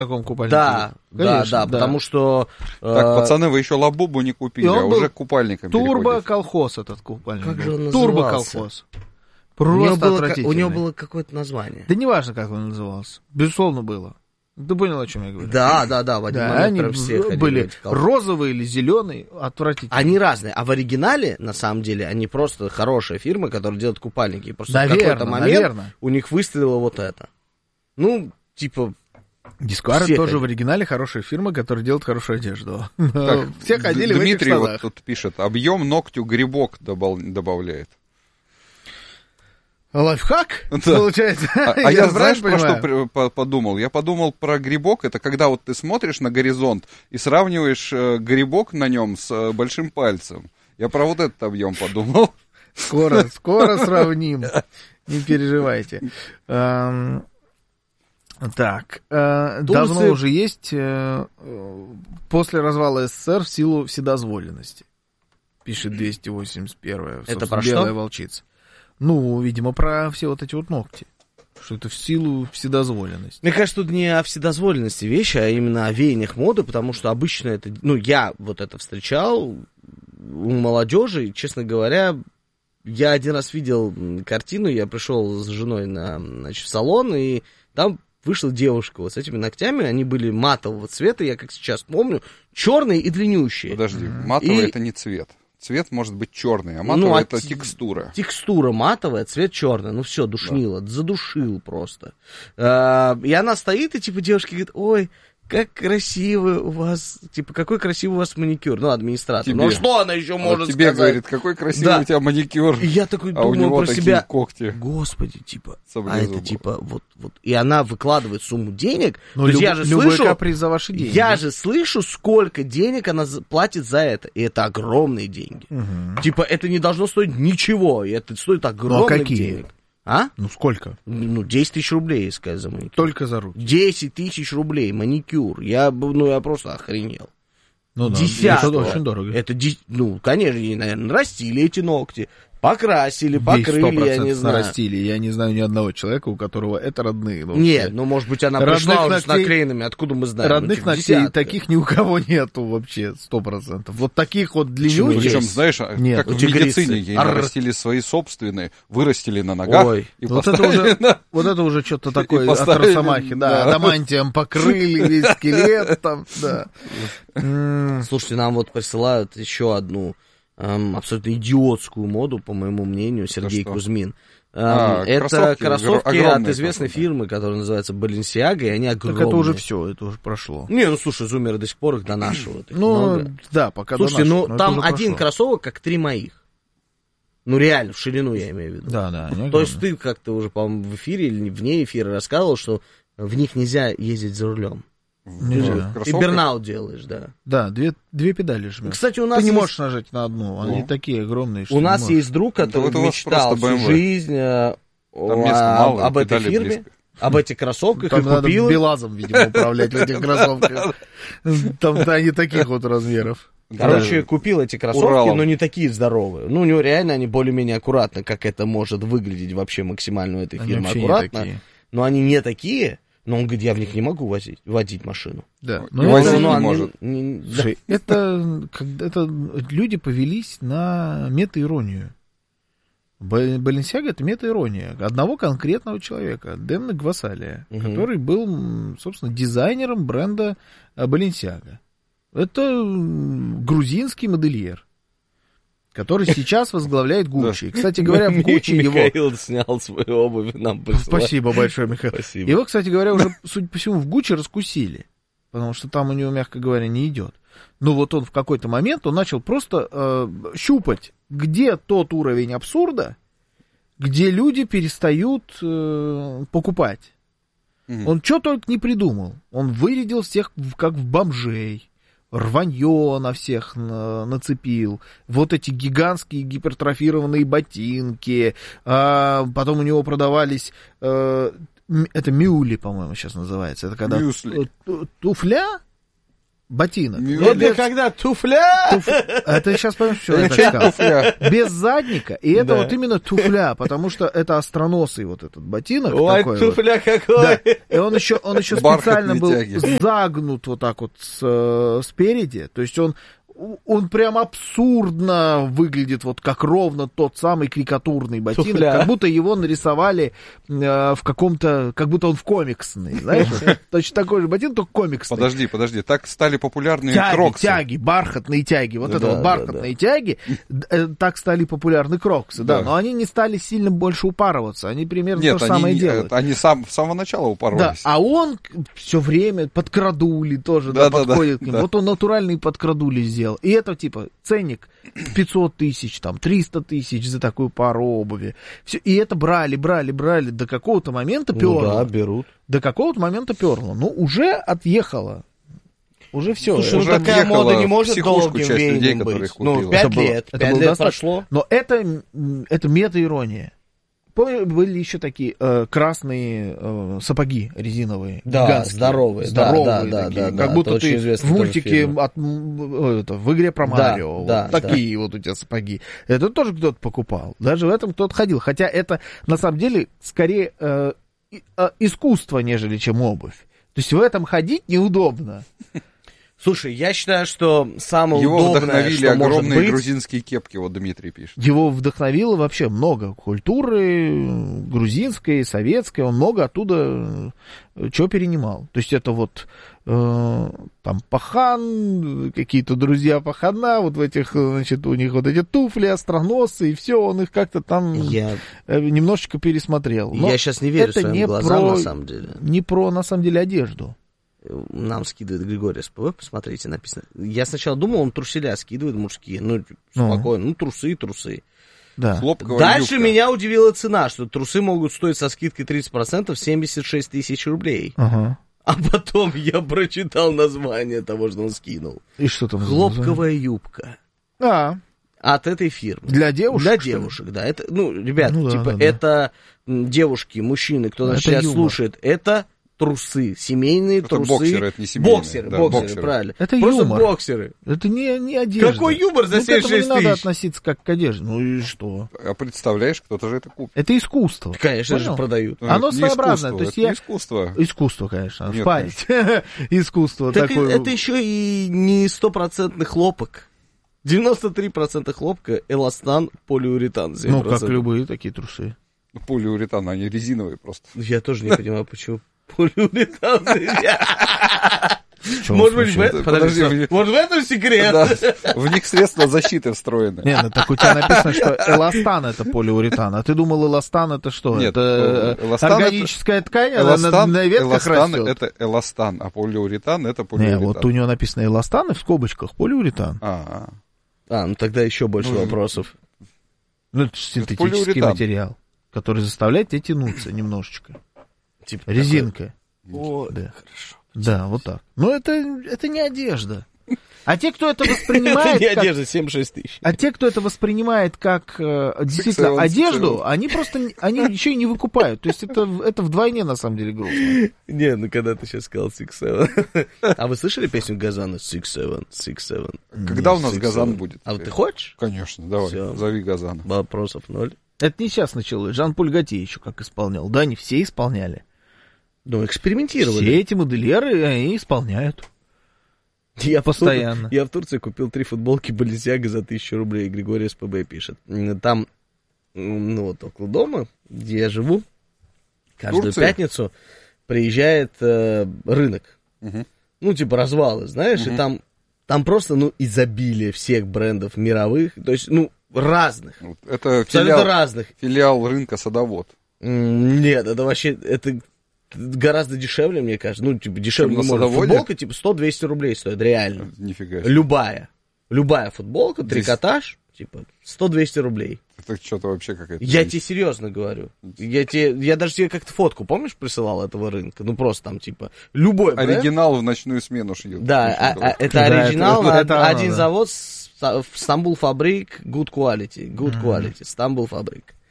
таком купальнике. Да, конечно, да, потому что... Так, пацаны, вы еще лабубу не купили, а уже к купальникам Турбо-колхоз этот купальник. Как же он назывался? Турбо-колхоз. Просто отвратительный. У него было какое-то название. Да неважно, как он назывался. Безусловно, было. Ты понял, о чем я говорю? Да, в один момент прям все были розовые или зеленые, отвратительные. Они разные, а в оригинале, на самом деле, они просто хорошая фирма, которая делает купальники. И просто в какой-то момент у них выстрелило вот это. Ну, типа... Дисквара тоже в оригинале хорошая фирма, которая делает хорошую одежду. Так, все ходили Дмитрий в этих штанах. Вот тут пишет, объем ногтю грибок добавляет. Лайфхак, да. Получается? Я знаешь, про что подумал? Я подумал про грибок. Это когда вот ты смотришь на горизонт и сравниваешь грибок на нем с большим пальцем. Я про вот этот объем подумал. Скоро сравним. Не переживайте. Так, давно уже есть после развала СССР в силу вседозволенности. Пишет 281-я. Это про белая что? волчица. Ну, видимо, про все вот эти вот ногти. Что это в силу вседозволенности. Мне кажется, тут не о вседозволенности вещи, а именно о веяниях моды, потому что обычно это... Ну, я вот это встречал у молодежи, и, честно говоря, я один раз видел картину, я пришел с женой в салон, и там вышла девушка вот с этими ногтями, они были матового цвета, я как сейчас помню, черные и длиннющие. Подожди, матовый это не цвет. Цвет может быть черный, а матовый это текстура. Текстура матовая, цвет черный. Ну все, душнило, задушил просто. И она стоит, и типа девушка говорит, ой, как красиво у вас, типа, какой красивый у вас маникюр. Ну, администратор. Тебе. Ну, что она еще может тебе сказать? Говорит, какой красивый у тебя маникюр. И я такой у думаю него про такие себя. Когти. Господи, типа, Саблезубы. это типа, вот. И она выкладывает сумму денег. Но я же слышу, каприз за ваши деньги. Я же слышу, сколько денег она платит за это. И это огромные деньги. Угу. Типа, это не должно стоить ничего. И это стоит огромных денег. А? Ну, сколько? Ну, 10 тысяч рублей, я сказал, за маникюр. Только за руки. 10 тысяч рублей маникюр. Я просто охренел. Ну да, это очень дорого. Это, ну, конечно, ей, наверное, нарастили эти ногти. Покрасили, покрыли, я не знаю. Нарастили. Я не знаю ни одного человека, у которого это родные ногти. Нет, ну, может быть, она пришла уже с наклеенными, откуда мы знаем. Родных ногтей таких ни у кого нету вообще, 100%. Вот таких вот длиннющих. Причем, знаешь, как в медицине, ей нарастили свои собственные, вырастили на ногах. Ой, и вот это уже что-то такое от Росомахи. Да, адамантием покрыли весь скелет там, да. Слушайте, нам вот присылают еще одну абсолютно идиотскую моду, по моему мнению, Сергей Кузьмин. Это кроссовки от известной фирмы, которая называется Balenciaga, и они огромные. Так это уже все, это уже прошло. Не, ну слушай, зумеры до сих пор их донашивают. Ну, да, пока слушайте, донашивают. Ну там один кроссовок, как 3 моих. Ну реально, в ширину я имею в виду. Да. То есть ты как-то уже, по-моему, в эфире или вне эфира рассказывал, что в них нельзя ездить за рулем. Нельзя. Ты бернаут делаешь, да. Да, две педали жмешь. Кстати, у нас ты не можешь нажать на одну, они такие огромные, что у нас есть друг, который мечтал всю жизнь об этой фирме, об этих кроссовках. Там надо БелАЗом, видимо, управлять в этих кроссовках. Там они таких вот размеров. Короче, купил эти кроссовки, но не такие здоровые. Ну, у него реально они более-менее аккуратны, как это может выглядеть вообще максимально у этой фирмы аккуратно. Но они не такие. Но он говорит, я в них не могу водить машину. Да. Но это не может. Слушай, это люди повелись на метаиронию. Balenciaga — это метаирония одного конкретного человека, Дэна Гвасалия, который был, собственно, дизайнером бренда Balenciaga. Это грузинский модельер, который сейчас возглавляет Гуччи. Кстати говоря, в Гуччи его... Михаил снял свою обувь, нам прислал. Спасибо большое, Михаил. Спасибо. Его, кстати говоря, уже, судя по всему, в Гуччи раскусили, потому что там у него, мягко говоря, не идет. Но вот он в какой-то момент, он начал просто щупать, где тот уровень абсурда, где люди перестают покупать. Он что только не придумал. Он вырядил всех как в бомжей. Рванье на всех нацепил, вот эти гигантские гипертрофированные ботинки, потом у него продавались, это мюли, по-моему, сейчас называется, это когда туфля, ботинок. Это когда туфля? Это сейчас поймешь, что я так сказал. Без задника. И это вот именно туфля, потому что это остроносый вот этот ботинок. Ой, такой туфля вот. какой! Да. И он еще специально был тяги. загнут вот так вот спереди. То есть он прям абсурдно выглядит, вот как ровно тот самый карикатурный ботинок, туфля. как будто его нарисовали в каком-то, как будто он в комиксный, знаешь, точно такой же ботинок, только комиксный. Подожди, так стали популярны кроксы. Тяги, бархатные тяги, вот это вот бархатные тяги, так стали популярны кроксы, да, но они не стали сильно больше упарываться, они примерно то же самое делают. Они с самого начала упарывались. Да, а он все время подкрадули тоже, подходит к ним. Вот он натуральные подкрадули сделал. И это, типа, ценник 500 тысяч, там, 300 тысяч за такую пару обуви. Все, и это брали, до какого-то момента перло. Ну да, берут. До какого-то момента перло. Ну, уже отъехало. Уже все. Слушай, уже такая мода не может психушку долгим часть людей, веянием которые быть. купила. 5 лет. 5 лет прошло. Но это мета-ирония. Были еще такие красные сапоги резиновые. Да, гигантские, здоровые такие, как будто ты в мультике в игре про Марио. Такие вот у тебя сапоги. Это тоже кто-то покупал. Даже в этом кто-то ходил. Хотя это на самом деле скорее искусство, нежели чем обувь. То есть в этом ходить неудобно. Слушай, я считаю, что самое Его удобное, вдохновили что огромные может быть... грузинские кепки, вот Дмитрий пишет. Его вдохновило вообще много культуры грузинской, советской, он много оттуда чего перенимал. То есть это вот там пахан, какие-то друзья пахана, вот в этих, значит, у них вот эти туфли остроносы, и все, он их как-то там немножечко пересмотрел. Но я сейчас не верю своим глазам, на самом деле. Не про, на самом деле, одежду. Нам скидывает Григорий СПВ, посмотрите, написано. Я сначала думал, он труселя скидывает мужские, спокойно, трусы. Да. Дальше меня удивила цена, что трусы могут стоить со скидкой 30% 76 тысяч рублей. Ага. А потом я прочитал название того, что он скинул. И что там? Хлопковая юбка. От этой фирмы. Для девушек? Для девушек, да. Это, ребят, это девушки, мужчины, кто нас сейчас слушает, это трусы, семейные трусы. Боксеры, это не семейные. Боксеры, правильно. Это просто юмор. Боксеры. Это не одежда. Какой юмор за 76 тысяч? К этому не надо относиться как к одежде. Ну и что? А представляешь, кто-то же это купит. Это искусство. Конечно же продают. Оно своеобразное. То есть это искусство. Искусство, конечно. Впарить. Искусство так такое. Это еще и не 100% хлопок. 93% хлопка, эластан, полиуретан. 7%. Ну, как любые такие трусы. Полиуретан, они резиновые просто. Я тоже не понимаю, почему полиуретан. Может быть, в этом секрет. В них средства защиты встроены. Не, так у тебя написано, что эластан это полиуретан. А ты думал, эластан это что? Нет, это органическая ткань, она на ветках растет. Это эластан, а полиуретан это полиуретан. Не, вот у него написано эластан и в скобочках полиуретан. Ну тогда еще больше вопросов. Ну, это синтетический материал, который заставляет тебя тянуться немножечко. Типа резинка. О, да. Хорошо. Да, вот так. Но это не одежда. А те, кто это воспринимает... Это не одежда, 7-6 тысяч. А те, кто это воспринимает как действительно одежду, они еще и не выкупают. То есть это вдвойне, на самом деле, грустно. Не, когда ты сейчас сказал 6-7. А вы слышали песню Газана 6-7? Когда у нас Газан будет? А вот ты хочешь? Конечно, давай, зови Газана. Вопросов 0. Это не сейчас началось. Жан-Поль Готье еще как исполнял. Да, не все исполняли. Ну, экспериментировали. Все эти модельеры, они исполняют. Я постоянно. Я в Турции купил 3 футболки Баленсиаго за 1000 рублей. Григорий СПБ пишет. Там, вот около дома, где я живу, каждую пятницу приезжает рынок. Ну, типа развалы, знаешь, и там просто, изобилие всех брендов мировых, то есть, разных. Это филиал рынка Садовод. Нет, это вообще, это гораздо дешевле, мне кажется. Дешевле не может. Футболка, 100-200 рублей стоит, реально. Нифига себе. Любая футболка, трикотаж, 100-200 рублей. Это что-то вообще какая-то... Я тебе серьезно говорю. Я даже тебе как-то фотку, помнишь, присылал этого рынка? Просто там, любой бренд. Оригинал в ночную смену шьют. Да, это оригинал, один завод, Стамбул Фабрик, Good Quality, Стамбул Фабрик.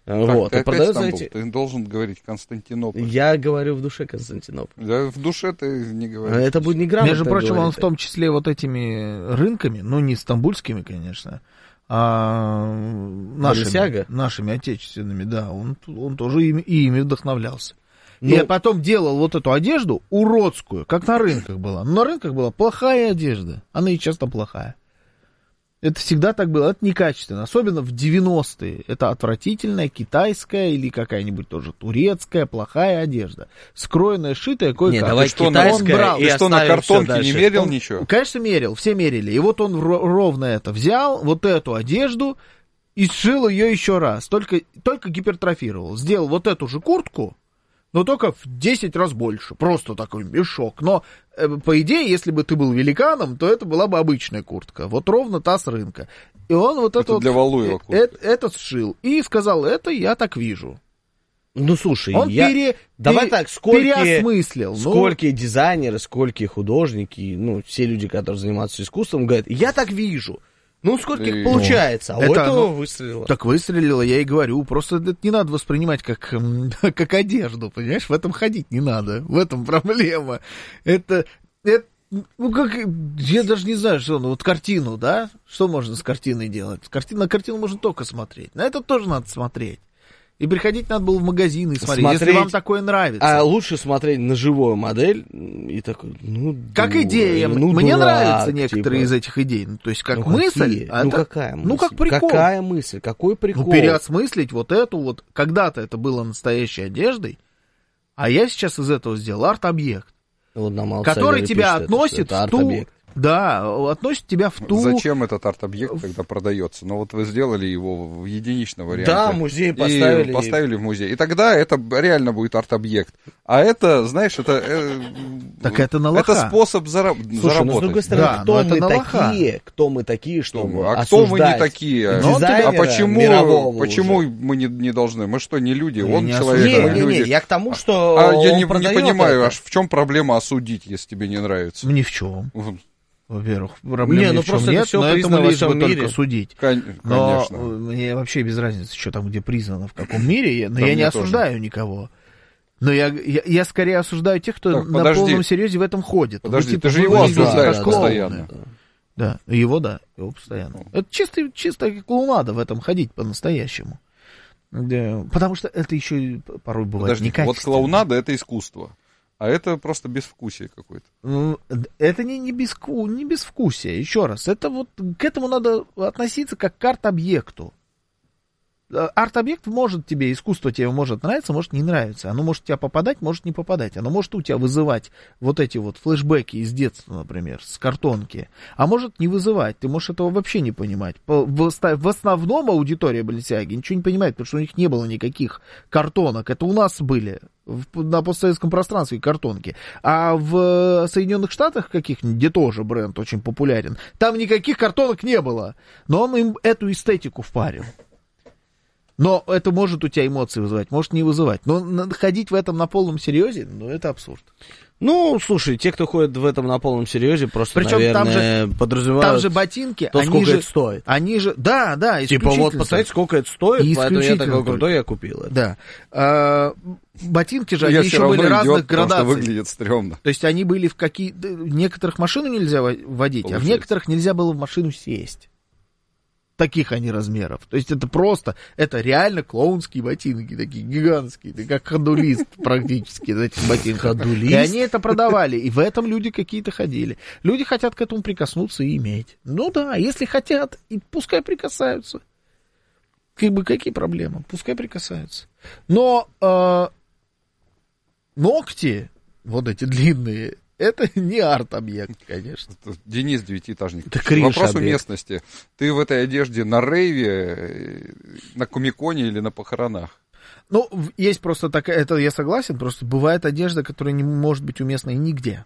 Вот, ты и продается опять Стамбул? Ты должен говорить Константинополь. Я говорю в душе Константинополь. Да, в душе ты не говоришь. Это будет неграмотно. Между прочим, говорить. он в том числе вот этими рынками, ну, не стамбульскими, конечно, а нашими отечественными, да, он тоже ими вдохновлялся. Ну, и потом делал вот эту одежду уродскую, как на рынках была. Но на рынках была плохая одежда, она и часто плохая. Это всегда так было, это некачественно, особенно в 90-е. Это отвратительная китайская или какая-нибудь тоже турецкая плохая одежда. Скроенная, шитая, кое-как. Нет, давай что, китайская, и что на картонке не мерил ничего? Конечно, мерил, все мерили. И вот он ровно это взял, вот эту одежду, и сшил ее еще раз. Только гипертрофировал. Сделал вот эту же куртку, но только в 10 раз больше. Просто такой мешок. Но, по идее, если бы ты был великаном, то это была бы обычная куртка. Вот ровно та с рынка. И он вот это для Валуева куртка. Этот сшил. И сказал, это я так вижу. Ну, слушай, он переосмыслил. Сколько дизайнеры, сколько художники, ну, все люди, которые занимаются искусством, говорят, я так вижу. Ну, сколько их получается, а у этого выстрелило. Так выстрелило, я и говорю. Просто это не надо воспринимать как одежду, понимаешь? В этом ходить не надо. В этом проблема. Это ну, как, я даже не знаю, что, вот картину, да? Что можно с картиной делать? На картину можно только смотреть. На это тоже надо смотреть. И приходить надо было в магазин и смотреть, если вам такое нравится. А лучше смотреть на живую модель и такой, ну, как идея. Мне нравятся некоторые из этих идей. Ну, то есть, как мысль. Какая мысль? Ну, как прикол. Какая мысль? Какой прикол? Ну, переосмыслить вот эту вот. Когда-то это было настоящей одеждой, а я сейчас из этого сделал арт-объект. Вот который тебя относит в ту... Да, относит тебя в ту... Зачем этот арт-объект тогда продается? Ну вот вы сделали его в единичном варианте. Да, музей поставили. И поставили в музей. И тогда это реально будет арт-объект. А это, знаешь, это... Так это на лоха. Это способ заработать. Слушай, ну с другой стороны, да, кто мы такие, чтобы А кто мы не такие? А почему мы не должны? Мы что, не люди? Он человек, мы люди. Я к тому, что я не понимаю, аж в чем проблема осудить, если тебе не нравится? Ни в чем. Во-первых, проблем ни в чем нет, все но этому лишь бы мире. только судить. Конечно. Но мне вообще без разницы, что там, где признано, в каком мире, но я не осуждаю никого. Но я скорее осуждаю тех, кто на полном серьезе в этом ходит. Подожди, ты же его осуждаешь постоянно. Да, его постоянно. Это чисто клоунада в этом ходить по-настоящему. Да, потому что это еще порой бывает некачественно. Вот клоунада — это искусство. А это просто безвкусие какое-то. Это не безвкусие. Еще раз, это вот к этому надо относиться как к арт-объекту. Арт-объект может тебе, искусство тебе может нравиться, может не нравиться. Оно может тебя попадать, может не попадать. Оно может у тебя вызывать вот эти вот флешбеки из детства, например, с картонки. А может не вызывать. Ты можешь этого вообще не понимать. В основном аудитория Balenciaga ничего не понимает, потому что у них не было никаких картонок. Это у нас были на постсоветском пространстве картонки. А в Соединенных Штатах каких-нибудь, где тоже бренд очень популярен, там никаких картонок не было. Но он им эту эстетику впарил. Но это может у тебя эмоции вызывать, может не вызывать. Но ходить в этом на полном серьезе, это абсурд. Ну, слушай, те, кто ходит в этом на полном серьезе, просто, причем, наверное, подразумевают... Там же ботинки, сколько это стоит. Они же, да, типа, вот, посмотрите, сколько это стоит, поэтому я такой крутой, я купил это. Да. Ботинки же, они еще были разных градаций. Выглядит стрёмно. То есть они были в некоторых машину нельзя водить, а в некоторых нельзя было в машину сесть. Таких они размеров. То есть это просто, это реально клоунские ботинки, такие гигантские, как ходулист практически из этих ботинков. И они это продавали, и в этом люди какие-то ходили. Люди хотят к этому прикоснуться и иметь. Ну да, если хотят, и пускай прикасаются. Какие проблемы? Пускай прикасаются. Но ногти, вот эти длинные, это не арт-объект, конечно. Денис, девятиэтажник. Вопрос объект. Уместности. Ты в этой одежде на рейве, на комиконе или на похоронах? Ну, есть просто такая, это я согласен, просто бывает одежда, которая не может быть уместной нигде.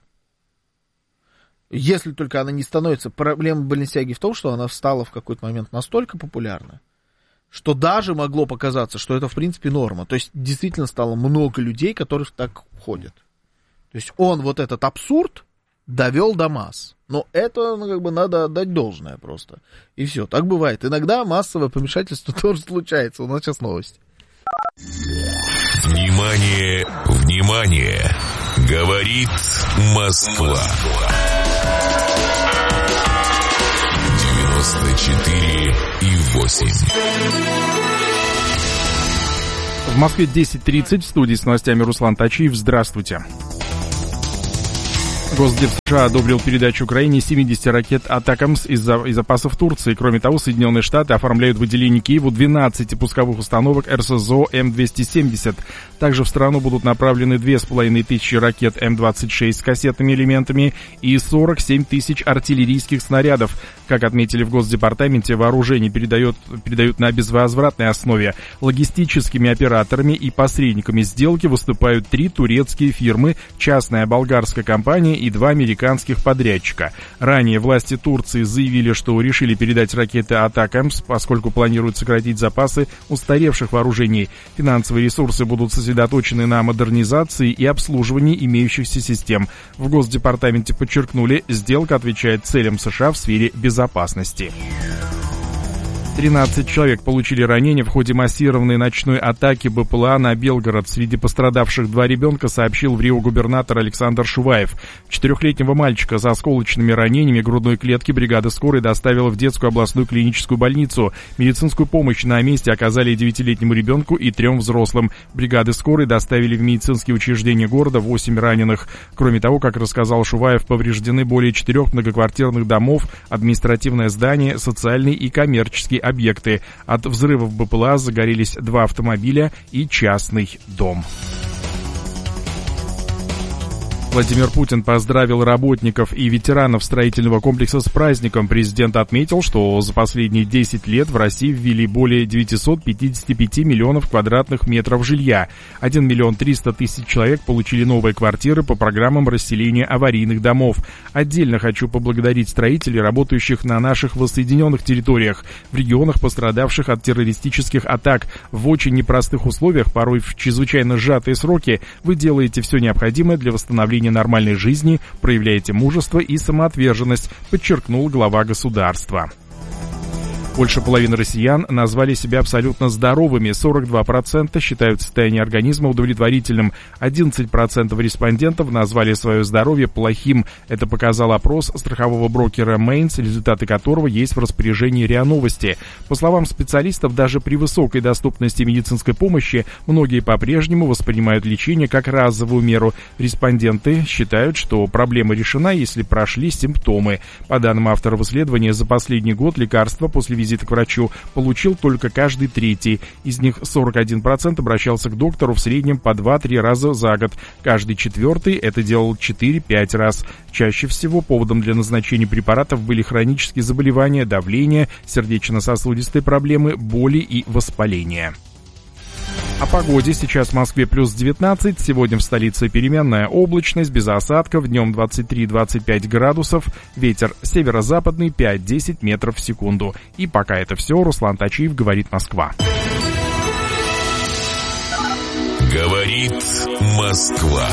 Если только она не становится... Проблема Balenciaga в том, что она стала в какой-то момент настолько популярна, что даже могло показаться, что это, в принципе, норма. То есть, действительно стало много людей, которые так ходят. То есть он вот этот абсурд довел до масс. Но это, надо отдать должное просто. И все, так бывает. Иногда массовое помешательство тоже случается. У нас сейчас новости. Внимание, внимание! Говорит Москва. 94,8. В Москве 10:30, в студии с новостями Руслан Тачиев. Здравствуйте. Госдеп США одобрил передачу Украине 70 ракет «Атакамс» из запасов Турции. Кроме того, Соединенные Штаты оформляют выделение Киеву 12 пусковых установок РСЗО М-270. Также в страну будут направлены 2500 ракет М-26 с кассетными элементами и 47 тысяч артиллерийских снарядов. Как отметили в Госдепартаменте, вооружение передают на безвозвратной основе. Логистическими операторами и посредниками сделки выступают 3 турецкие фирмы, частная болгарская компания и 2 американских подрядчика. Ранее власти Турции заявили, что решили передать ракеты «Атакамс», поскольку планируют сократить запасы устаревших вооружений. Финансовые ресурсы будут сосредоточены на модернизации и обслуживании имеющихся систем. В Госдепартаменте подчеркнули, сделка отвечает целям США в сфере безопасности. 13 человек получили ранения в ходе массированной ночной атаки БПЛА на Белгород. Среди пострадавших 2 ребенка, сообщил в Рио губернатор Александр Шуваев. 4-летнего мальчика с осколочными ранениями грудной клетки бригада скорой доставила в детскую областную клиническую больницу. Медицинскую помощь на месте оказали 9-летнему ребенку и 3 взрослым. Бригады скорой доставили в медицинские учреждения города 8 раненых. Кроме того, как рассказал Шуваев, повреждены более 4 многоквартирных домов, административное здание, социальный и коммерческий объекты. От взрывов БПЛА загорелись 2 автомобиля и частный дом. Владимир Путин поздравил работников и ветеранов строительного комплекса с праздником. Президент отметил, что за последние 10 лет в России ввели более 955 миллионов квадратных метров жилья. 1 миллион 300 тысяч человек получили новые квартиры по программам расселения аварийных домов. Отдельно хочу поблагодарить строителей, работающих на наших воссоединенных территориях, в регионах, пострадавших от террористических атак. В очень непростых условиях, порой в чрезвычайно сжатые сроки, вы делаете все необходимое для восстановления нормальной жизни, проявляете мужество и самоотверженность, подчеркнул глава государства. Больше половины россиян назвали себя абсолютно здоровыми. 42% считают состояние организма удовлетворительным. 11% респондентов назвали свое здоровье плохим. Это показал опрос страхового брокера Mainz, результаты которого есть в распоряжении РИА Новости. По словам специалистов, даже при высокой доступности медицинской помощи многие по-прежнему воспринимают лечение как разовую меру. Респонденты считают, что проблема решена, если прошли симптомы. По данным авторов исследования, за последний год лекарства после визита к врачу получил только каждый 3-й. Из них 41% обращался к доктору в среднем по 2-3 раза за год. Каждый 4-й это делал 4-5 раз. Чаще всего поводом для назначения препаратов были хронические заболевания, давление, сердечно-сосудистые проблемы, боли и воспаление. О погоде. Сейчас в Москве плюс 19, сегодня в столице переменная облачность, без осадков, днем 23-25 градусов, ветер северо-западный 5-10 метров в секунду. И пока это все, Руслан Тачиев, говорит Москва. Говорит Москва.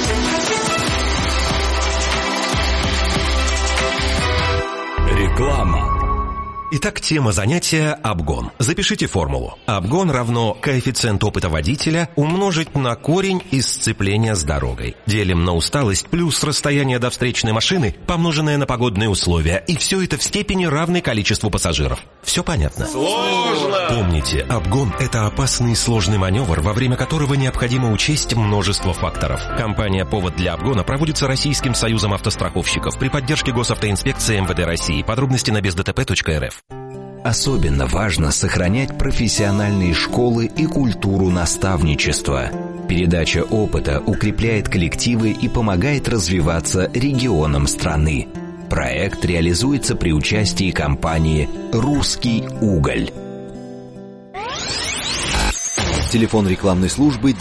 Реклама. Итак, тема занятия – обгон. Запишите формулу. Обгон равно коэффициент опыта водителя умножить на корень из сцепления с дорогой. Делим на усталость плюс расстояние до встречной машины, помноженное на погодные условия. И все это в степени равной количеству пассажиров. Все понятно? Сложно! Помните, обгон – это опасный и сложный маневр, во время которого необходимо учесть множество факторов. Компания «Повод для обгона» проводится Российским союзом автостраховщиков при поддержке Госавтоинспекции МВД России. Подробности на бездтп.рф. Особенно важно сохранять профессиональные школы и культуру наставничества. Передача опыта укрепляет коллективы и помогает развиваться регионам страны. Проект реализуется при участии компании «Русский уголь». Телефон рекламной службы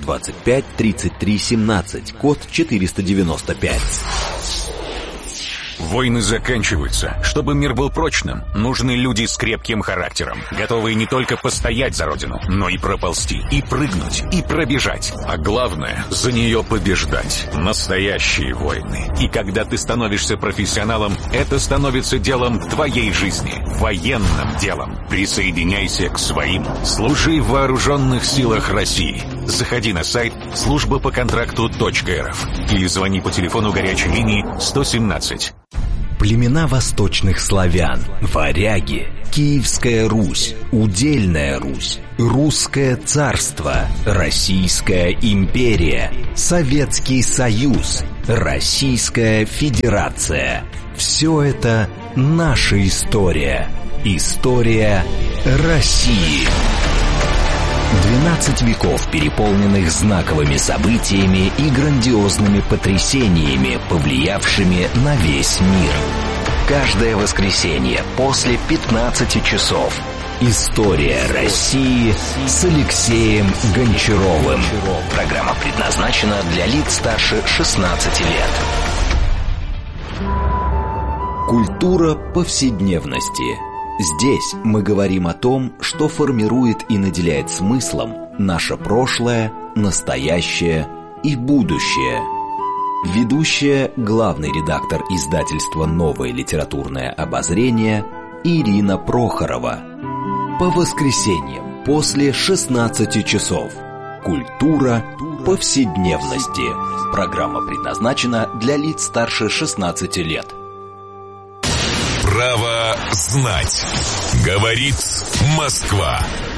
925-33-17, код 495. Войны заканчиваются. Чтобы мир был прочным, нужны люди с крепким характером, готовые не только постоять за родину, но и проползти, и прыгнуть, и пробежать. А главное, за нее побеждать. Настоящие войны. И когда ты становишься профессионалом, это становится делом твоей жизни. Военным делом. Присоединяйся к своим. Служи в вооруженных силах России. Заходи на сайт службапоконтракту.рф или звони по телефону горячей линии 117. Племена восточных славян, варяги, Киевская Русь, Удельная Русь, Русское царство, Российская империя, Советский Союз, Российская Федерация. Все это наша история. История России. 12 веков, переполненных знаковыми событиями и грандиозными потрясениями, повлиявшими на весь мир. Каждое воскресенье после 15 часов. История России с Алексеем Гончаровым. Программа предназначена для лиц старше 16 лет. Культура повседневности. Здесь мы говорим о том, что формирует и наделяет смыслом наше прошлое, настоящее и будущее. Ведущая, главный редактор издательства «Новое литературное обозрение» Ирина Прохорова. По воскресеньям после 16 часов. Культура повседневности. Программа предназначена для лиц старше 16 лет. Право знать. Говорит Москва.